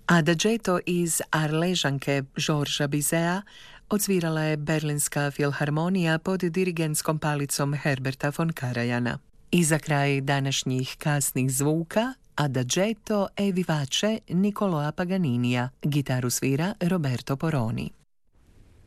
Adagietto iz Arležanke Georgesa Bizeta odsvirala je Berlinska filharmonija pod dirigentskom palicom Herberta von Karajana. I za kraj današnjih kasnih zvuka Adagietto e vivace Niccolò Paganinija, gitaru svira Roberto Poroni.